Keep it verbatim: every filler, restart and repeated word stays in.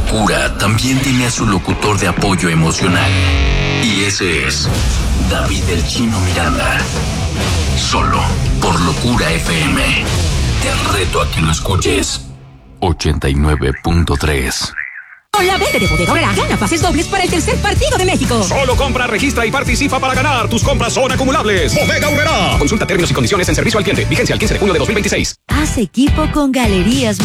locura también tiene a su locutor de apoyo emocional. Y ese es David el Chino Miranda. Solo por Locura F M. Te reto a que lo escuches. ochenta y nueve punto tres. Con la venta de Bodega Aurrera, gana pases dobles para el tercer partido de México. Solo compra, registra y participa para ganar. Tus compras son acumulables. Bodega Aurrera. Consulta términos y condiciones en servicio al cliente. Vigencia el quince de junio de dos mil veintiséis. Haz equipo con Galerías